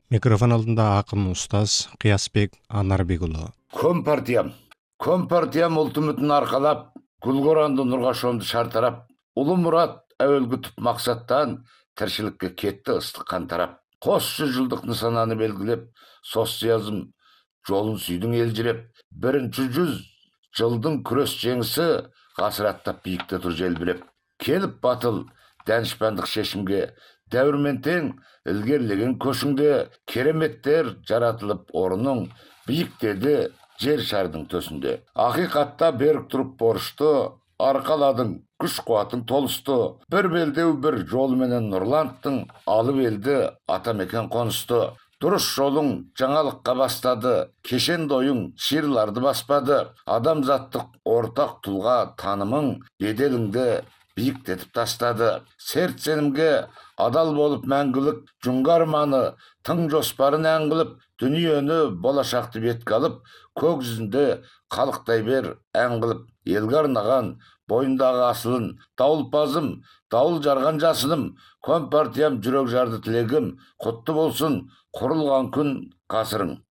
Микрофон алдында ақын ұстаз Қиясбек Анарбекұлы. Компартиям ұлтымытын арқалап, гүлгоранды нұрға шомды шартарап, ұлы мұрат әуелгі түп мақсаттан тіршілікке кетті ыстық қан тарап. Қос жүз жылдық нысананы белгілеп, социализм жолын сүйдің елжіреп, бірінші жүз жылдың күрес жеңісі ғасыр аттап биікте тұр желбіреп. Келіп батыл дәнішпәндік шешімге, дәуірмен тең ілгерлеген көшіңде, кереметтер жаратылып орының биіктеді жер шардың төсінде. Ақиқатта берік тұрып борышты, арқаладың күш қуатың толысты. Бір белдеу бір жолменен нұрланттың, алып елді атамекен қонысты. Дұрыс жолың жаңалыққа бастады, кешен дойың шиырларды баспады. Адамзаттық ортақ тұлға танымың беделіңді биіктетіп тастады. Серт сенімге адал болып мәңгілік, жүнгі арманы тың жоспарын әңгіліп, дүниені болашақты бетке алып, көк жүзінде қалықтай бер ән қылып. Елге арнаған бойындағы асылын, дауылпазым, дауыл жарған жасыным, компартиям жүрек жарды тілегім, құтты болсын құрылған күн ғасырың.